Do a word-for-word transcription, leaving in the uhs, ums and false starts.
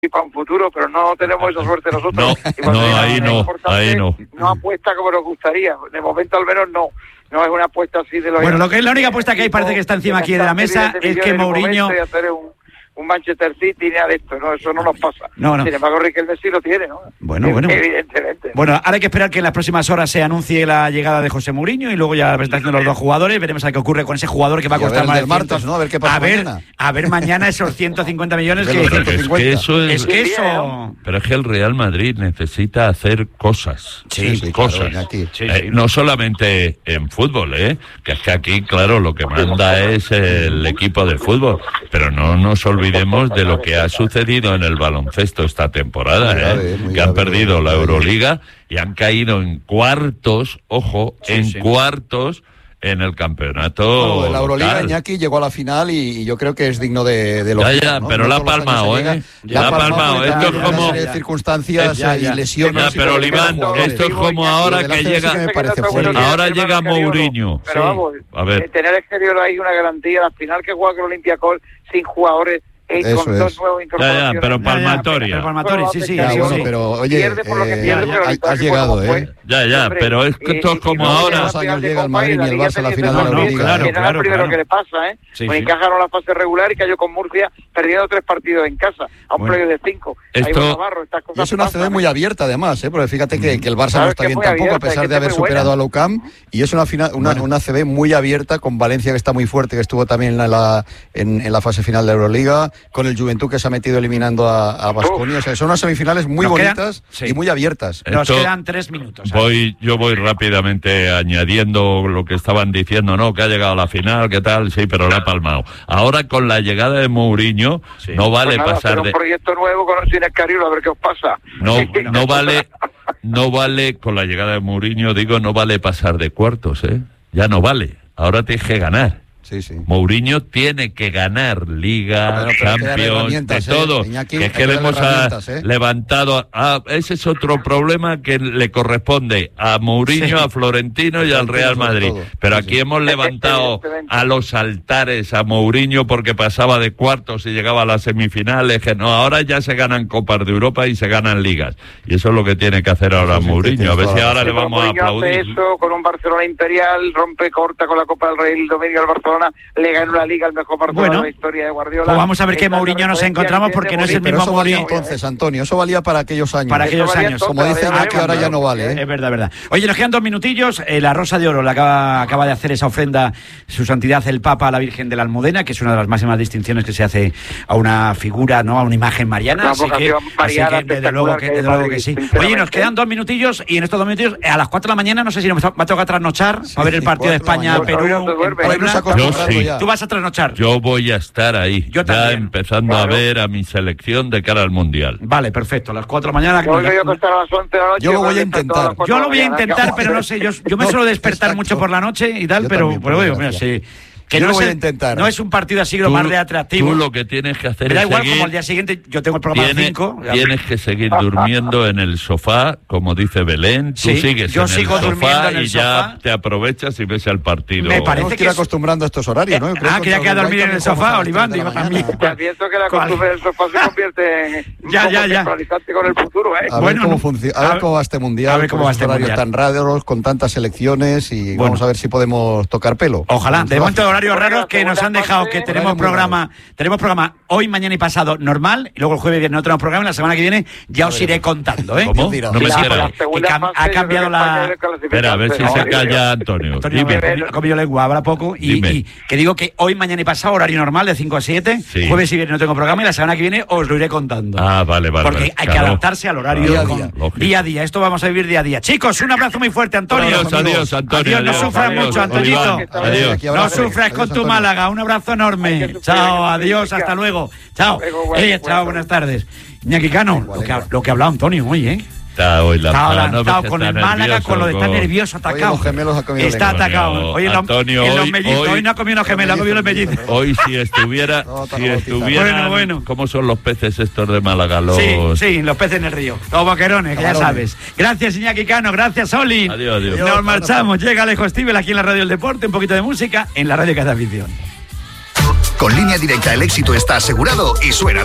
y para un futuro, pero no tenemos esa suerte nosotros. No, no, ahí no, ahí no. No apuesta como nos gustaría. De momento al menos no. No es una apuesta así de lo. Bueno, lo que es la única apuesta que hay, parece que está encima aquí de la mesa, es que Mourinho. Un Manchester City ni nada de esto, ¿no? Eso no nos pasa. No, no. Sin embargo, Riquelme sí lo tiene, ¿no? Bueno, bueno. Evidentemente. Bueno, ahora hay que esperar que en las próximas horas se anuncie la llegada de José Mourinho y luego ya la presentación de los dos jugadores. Veremos a ver qué ocurre con ese jugador que va a costar más de martes, ¿no? A ver qué pasa a ver, mañana. A ver mañana esos ciento cincuenta millones que... Pero es que eso es... es que eso... Pero es que el Real Madrid necesita hacer cosas. Sí, sí, cosas. Claro, aquí. Sí, eh, sí. No solamente en fútbol, ¿eh? Que es que aquí, claro, lo que manda es el equipo de fútbol. Pero no nos olvidemos de lo que ha sucedido en el baloncesto esta temporada, muy grave, ¿eh? Que grave, han perdido la Euroliga y han caído en cuartos, ojo, sí, en sí. cuartos en el campeonato. Bueno, la Euroliga, Iñaki llegó a la final y, y yo creo que es digno de, de lo ya, que ya, ¿no? pero no la ha palmado, ¿eh? La ha palmado. Esto es como una serie de circunstancias ya, ya, y lesiones. Ya, pero Oliván, esto es como ahora que llega. Que parece fuerte. Ahora llega Mourinho. Pero vamos, a ver. Tener exterior ahí una garantía. La final que juega con Olympiacos sin jugadores. Eso con es. dos nuevos ya, ya, pero palmatoria. Pero palmatoria, sí, sí. Ya, sí, bueno, sí. pero oye, pierde por lo que eh, pierde, ya, pero has, has llegado, ¿eh? Ya, ya, Hombre, pero es que esto es como y, y ahora. Dos años llega el Madrid y el Barça a la final de la no, Euroliga. claro, que no es claro, lo primero claro. que le pasa, ¿eh? Sí, pues sí. encajaron la fase regular y cayó con Murcia perdiendo tres partidos en casa, a un Bueno. playoff de cinco. Esto... Navarro, estas Y cosas es una C D muy abierta, además, ¿eh? Porque fíjate que, que el Barça claro, no está que bien muy tampoco, abierta, a pesar que de haber es muy superado buena. a Loucam. Y es una, final, una, Bueno. una C D muy abierta, con Valencia, que está muy fuerte, que estuvo también en la, en, en la fase final de la Euroliga, con el Juventud, que se ha metido eliminando a, a Baskonia. O sea, son unas semifinales muy Nos quedan- bonitas sí. y muy abiertas. Nos Esto- quedan tres minutos. Voy, yo voy rápidamente añadiendo lo que estaban diciendo, ¿no? Que ha llegado a la final, ¿qué tal? Sí, pero la ha palmado. Ahora con la llegada de Mourinho, Sí. no vale Pues nada, pasar hacer de... un proyecto nuevo con sin Escariolo, a ver qué os pasa. No, no vale, no vale, con la llegada de Mourinho, digo, no vale pasar de cuartos, ¿eh? Ya no vale. Ahora tienes que ganar. Sí, sí. Mourinho tiene que ganar Liga, Bueno, pero hay que dar Champions, de herramientas, ¿eh? todo. Iñaki, Que hay es que que le darle hemos ah, herramientas, ¿eh? levantado. Ah, ese es otro problema que le corresponde a Mourinho, Sí. a Florentino y al Real sobre Madrid. todo. Pero Sí, aquí sí. hemos levantado Evidentemente. a los altares a Mourinho porque pasaba de cuartos y llegaba a las semifinales. Que no, ahora ya se ganan Copas de Europa y se ganan ligas. Y eso es lo que tiene que hacer ahora Eso sí, Mourinho. A ver tienes si toda la ahora le Pero vamos a Mourinho hace aplaudir. eso con un Barcelona imperial, rompe, corta con la Copa del Rey el domingo al Barcelona, le gana una liga al mejor Barcelona Bueno, de la historia de Guardiola. pues vamos a ver qué Esta Mourinho nos referencia encontramos, que porque tiene no es el Pero mismo eso valía Mourinho. entonces, Antonio, eso valía para aquellos años. Para aquellos Eso valía años. Como entonces, dice valía Iñaki, ahora veremos, ya no vale, ¿eh? Es verdad, es verdad. Oye, nos quedan dos minutillos. Eh, la Rosa de Oro le acaba, acaba de hacer esa ofrenda su santidad el Papa a la Virgen de la Almudena, que es una de las máximas distinciones que se hace a una figura, ¿no? A una imagen mariana. Una Así que, vocación así mariana que desde luego que, desde luego que sí. Oye, nos quedan dos minutillos y en estos dos minutillos, a las cuatro de la mañana, no sé si nos va a tocar trasnochar Sí, a ver el partido de cuatro de la España, mañana. Perú. No, no te duermes. en Hoy nos Puebla. acostumbrado Yo sí. ya. Tú vas a trasnochar. Yo voy a estar ahí, Yo ya también. empezando Claro. a ver a mi selección de cara al Mundial. Vale, perfecto. A las cuatro de la mañana. Yo voy a acostar a las once de la noche. Yo lo voy a voy estar intentar. todas las cuatro Yo de lo la voy a mañana. intentar, pero no sé, yo, yo me No, suelo despertar exacto. mucho por la noche y tal, Yo pero, también, pero por bueno, mira, desgracia. sí. Que Yo no, lo voy es a el- intentar. no es un partido así lo Tú- más de atractivo. Tú lo que tienes que hacer Me da es igual, seguir, como al día siguiente yo tengo el programa a las tienes, cinco. tienes que seguir durmiendo en el sofá, como dice Belén. Tú Sí, sigues yo en sigo el durmiendo sofá en el y ya sofá. te aprovechas y ves el partido. Me parece Tenemos que que ir es- acostumbrando a estos horarios, ¿no? Yo creo Ah, que que ya contra queda Uruguay dormir en el también sofá, jugamos a las Oliván, tres de digo la también. mañana. Ya pienso que la ¿Cuál? costumbre del sofá se convierte en un Ya, poco ya, ya. centralizante con el futuro, ¿eh? A ver Bueno, cómo no. funciona, A a ver ver- cómo va este mundial, a ver cómo con va esos este horarios mundial. tan raros, con tantas selecciones y Bueno. vamos a ver si podemos tocar pelo. Ojalá. De momento horarios Bueno, raros que segunda nos han dejado, parte, que tenemos horario muy programa, tenemos programa hoy, mañana y pasado normal, y luego el jueves y viernes no tenemos programa, y la semana que viene ya os iré contando, ¿eh? ¿Cómo? Dirá. No me Sí, La- enteré. la Que segunda cam- fase, ha yo cambiado creo que España la- es el clasificante. Espera, a ver si No, se digo, calla Antonio. Antonio, Dime. ha comido- ha comido lengua, habla poco, y, Dime. y que digo que hoy, mañana y pasado, horario normal de cinco a siete, Sí. jueves y viernes no tengo programa, y la semana que viene os lo iré contando. Ah, vale, vale. Porque vale, hay que claro. adaptarse al horario Día a con- día. Lógico. día a día. Esto vamos a vivir día a día. Chicos, un abrazo muy fuerte, Antonio. Adiós, adiós, Antonio. Adiós, no sufras adiós, mucho, Oliván, Antoñito. Adiós. Aquí No abrazo. sufras Adiós, con tu Antonio. Málaga. Un abrazo enorme. Hay que sufrir, Chao, hay que adiós, sufrir. hasta luego. Chao. Luego, bueno, Eh, bueno. chao, buenas tardes. Iñaki Cano, lo que, ha, lo que ha hablado Antonio hoy, ¿eh? Está hoy Está lanzado, no lanzado ves con que el está Málaga, con lo de estar con- nervioso, Hoy atacado. los gemelos ha comido Está lengua. atacado. Hoy en los, Antonio, en los hoy- mellizos. hoy- Hoy no ha comido los gemelos, ha comido los mellizos. Hoy si estuviera, No, está si bautizado. estuviera, Bueno, bueno. ¿cómo son los peces estos de Málaga? Los... Sí, sí, los peces en el río. Los boquerones, que ya Camarones. sabes. Gracias, Iñaki Cano. Gracias, Oli. Adiós, adiós. Nos marchamos. Llega Alejo Stivel aquí en la Radio del Deporte. Un poquito de música en la Radio Cada Afición. Con Línea Directa el éxito está asegurado y suena